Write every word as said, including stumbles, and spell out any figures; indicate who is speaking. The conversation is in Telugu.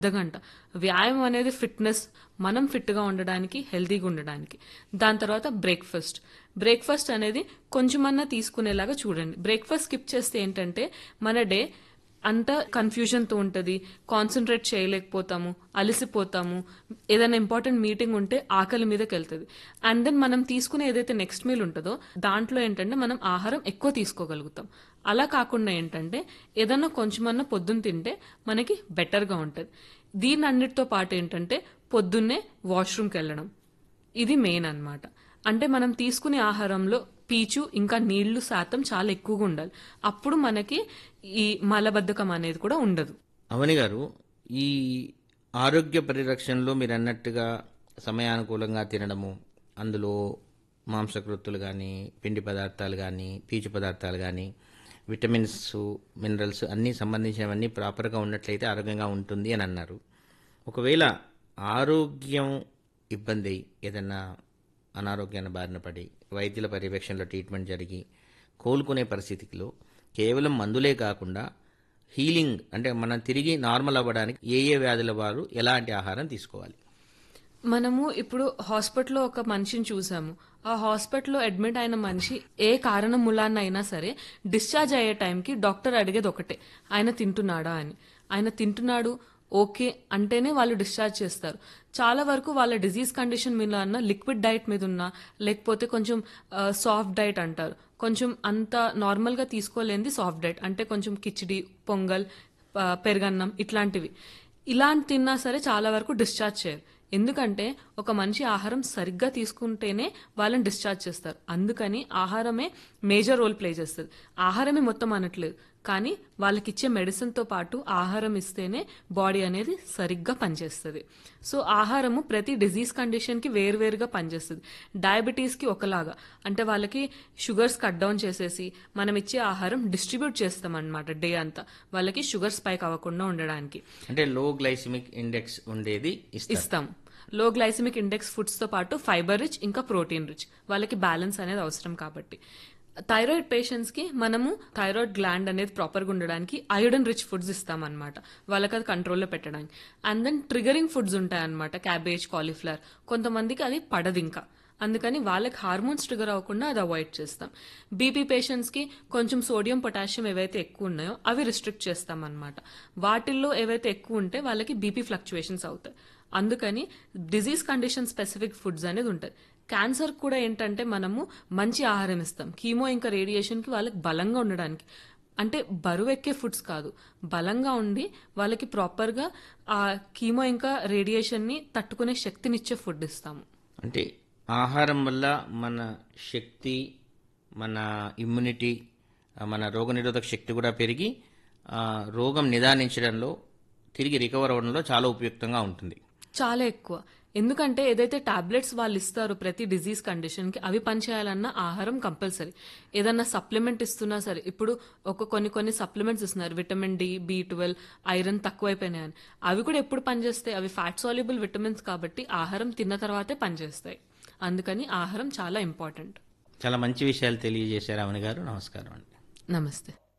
Speaker 1: అర్ధగంట. వ్యాయామం అనేది ఫిట్‌నెస్, మనం ఫిట్‌గా ఉండడానికి, హెల్తీగా ఉండడానికి. దాని తర్వాత బ్రేక్‌ఫాస్ట్. బ్రేక్‌ఫాస్ట్ అనేది కొంచెమన్నా తీసుకునేలాగా చూడండి. బ్రేక్‌ఫాస్ట్ స్కిప్ చేస్తే ఏంటంటే మన డే అంతా కన్‌ఫ్యూజన్‌తో ఉంటది. కాన్సంట్రేట్ చేయలేకపోతాము, అలసిపోతాము. ఏదైనా ఇంపార్టెంట్ మీటింగ్ ఉంటే ఆకలి మీదకెళ్తది. అండ్ దెన్ మనం తీసుకునే ఏదైతే నెక్స్ట్ మీల్ ఉంటదో దాంట్లో ఏంటంటే మనం ఆహారం ఎక్కువ తీసుకోగలుగుతాం. అలా కాకుండా ఏంటంటే ఏదన్నా కొంచెమన్నా పొద్దున్న తింటే మనకి బెటర్‌గా ఉంటది. దీనన్నిటితో పాటు ఏంటంటే పొద్దున్నే వాష్‌రూమ్‌కి వెళ్ళడం. ఇది మెయిన్ అన్నమాట. అంటే మనం తీసుకునే ఆహారంలో పీచు ఇంకా నీళ్లు శాతం చాలా ఎక్కువగా ఉండాలి. అప్పుడు మనకి ఈ మలబద్ధకం అనేది కూడా ఉండదు.
Speaker 2: అవని గారు, ఈ ఆరోగ్య పరిరక్షణలో మీరన్నట్టుగా సమయానుకూలంగా తినడము, అందులో మాంసకృత్తులు గానీ, పిండి పదార్థాలు గానీ, పీచు పదార్థాలు గానీ, విటమిన్స్, మినరల్స్ అన్నీ సంబంధించినవన్నీ ప్రాపర్‌గా ఉన్నట్లయితే ఆరోగ్యంగా ఉంటుంది అని అన్నారు. ఒకవేళ ఆరోగ్యం ఇబ్బందై ఏదన్నా అనారోగ్యాన బారిన పడి వైద్యుల పర్యవేక్షణలో ట్రీట్మెంట్ జరిగి కోలుకునే పరిస్థితిలో కేవలం మందులే కాకుండా హీలింగ్ అంటే మనం తిరిగి నార్మల్ అవ్వడానికి ఏ ఏ వ్యాధుల వారు ఎలాంటి ఆహారం తీసుకోవాలి?
Speaker 1: మనము ఇప్పుడు హాస్పిటల్‌లో ఒక మనిషిని చూసాము. ఆ హాస్పిటల్‌లో అడ్మిట్ అయిన మనిషి ఏ కారణం మూలాన అయినా సరే డిశ్చార్జ్ అయ్యే టైంకి డాక్టర్ అడిగేది ఒకటే. ఆయన తింటున్నాడా అని. ఆయన తింటున్నాడు ఓకే అంటేనే వాళ్ళు డిశ్చార్జ్ చేస్తారు. చాలా వరకు వాళ్ళ డిజీజ్ కండిషన్ మీద అన్న లిక్విడ్ డైట్ మీద ఉన్నా లేకపోతే కొంచెం ఆహ్, సాఫ్ట్ డైట్ అంటారు. కొంచెం అంత నార్మల్‌గా తీసుకోలేనిది సాఫ్ట్ డైట్. అంటే కొంచెం కిచిడి, పొంగల్, ప పెరుగన్నం ఇట్లాంటివి. ఇలాంటి తిన్నా సరే చాలా వరకు డిశ్చార్జ్ చేయరు. ఎందుకంటే ఒక మనిషి ఆహారం సరిగ్గా తీసుకుంటేనే వాళ్ళని డిశ్చార్జ్ చేస్తారు. అందుకని ఆహారమే మేజర్ రోల్ ప్లే చేస్తది. ఆహారమే మొత్తం అనట్లేదు. కానీ వాళ్ళకిచ్చే మెడిసిన్‌తో పాటు ఆహారం ఇస్తేనే బాడీ అనేది సరిగ్గా పనిచేస్తది. సో ఆహారము ప్రతి డిజీజ్ కండిషన్‌కి వేరువేరుగా పనిచేస్తది. డయాబెటీస్‌కి ఒకలాగా అంటే వాళ్ళకి షుగర్స్ కట్ డౌన్ చేసేసి మనం ఇచ్చే ఆహారం డిస్ట్రిబ్యూట్ చేస్తామన్నమాట డే అంతా. వాళ్ళకి షుగర్ స్పైక్ అవ్వకుండా ఉండడానికి.
Speaker 2: అంటే లో గ్లైసిమిక్ ఇండెక్స్ ఉండేది ఇస్తారు.
Speaker 1: ఇస్తాం. లో గ్లైసెమిక్ ఇండెక్స్ ఫుడ్స్ తో పాటు ఫైబర్ రిచ్ ఇంకా ప్రోటీన్ రిచ్. వాళ్ళకి బ్యాలెన్స్ అనేది అవసరం కాబట్టి. థైరాయిడ్ పేషెంట్స్ కి మనము థైరాయిడ్ గ్లాండ్ అనేది ప్రాపర్ గా ఉండడానికి అయోడిన్ రిచ్ ఫుడ్స్ ఇస్తాం అనమాట. వాళ్ళకి అది కంట్రోల్లో పెట్టడానికి. అండ్ దెన్ ట్రిగరింగ్ ఫుడ్స్ ఉంటాయి అనమాట. Cabbage, cauliflower. కొంతమందికి అది పడదు ఇంకా. అందుకని వాళ్ళకి హార్మోన్స్ ట్రిగర్ అవ్వకుండా అది అవాయిడ్ చేస్తాం. బీపీ పేషెంట్స్ కి కొంచెం సోడియం, పొటాషియం ఏవైతే ఎక్కువ ఉన్నాయో అవి రిస్ట్రిక్ట్ చేస్తాం అనమాట. వాటిల్లో ఏవైతే ఎక్కువ ఉంటే వాళ్ళకి బీపీ ఫ్లక్చుయేషన్స్ అవుతాయి. అందుకని డిజీజ్ కండిషన్ స్పెసిఫిక్ ఫుడ్స్ అనేది ఉంటుంది. క్యాన్సర్ కూడా ఏంటంటే మనము మంచి ఆహారం ఇస్తాం. కీమో ఇంకా రేడియేషన్ కి వాళ్ళకి బలంగా ఉండడానికి. అంటే బరువెక్కే ఫుడ్స్ కాదు, బలంగా ఉండి వాళ్ళకి ప్రాపర్ గా ఆ కీమో ఇంకా రేడియేషన్ ని తట్టుకునే శక్తినిచ్చే ఫుడ్ ఇస్తాము.
Speaker 2: అంటే ఆహారం వల్ల మన శక్తి, మన ఇమ్యూనిటీ, ఆ, మన రోగనిరోధక శక్తి కూడా పెరిగి ఆ, రోగం నిదానించడంలో తిరిగి రికవర్ అవ్వడంలో చాలా ఉపయుక్తంగా ఉంటుంది.
Speaker 1: చాలా ఎక్కువ. ఎందుకంటే ఏదైతే టాబ్లెట్స్ వాళ్ళు ఇస్తారో ప్రతి డిజీజ్ కండిషన్ కి అవి పనిచేయాలన్నా ఆహారం కంపల్సరీ. ఏదన్నా సప్లిమెంట్ ఇస్తున్నా సరే ఇప్పుడు ఒక కొన్ని కొన్ని సప్లిమెంట్స్ ఇస్తున్నారు. Vitamin D, B twelve, iron తక్కువైపోయినాయని. అవి కూడా ఎప్పుడు పనిచేస్తాయి? అవి ఫ్యాట్ సాల్యుబుల్ విటమిన్స్ కాబట్టి ఆహారం తిన్న తర్వాతే పనిచేస్తాయి. అందుకని ఆహారం చాలా ఇంపార్టెంట్.
Speaker 2: చాలా మంచి విషయాలు తెలియజేశారు అవని గారు. నమస్కారం అండి.
Speaker 1: నమస్తే.